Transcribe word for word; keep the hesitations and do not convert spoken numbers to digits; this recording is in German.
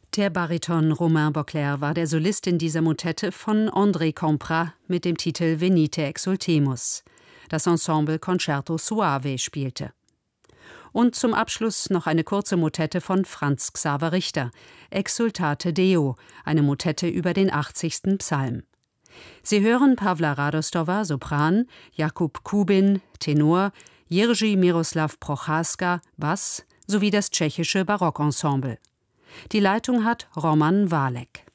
Der Bariton Romain Beauclerc war der Solist in dieser Motette von André Campra mit dem Titel Venite exultemus. Das Ensemble Concerto Suave spielte. Und zum Abschluss noch eine kurze Motette von Franz Xaver Richter, Exsultate Deo, eine Motette über den achtzigsten Psalm. Sie hören Pawla Radostowa, Sopran, Jakub Kubin, Tenor, Jerzy Miroslav Prochaska, Bass sowie das tschechische Barockensemble. Die Leitung hat Roman Válek.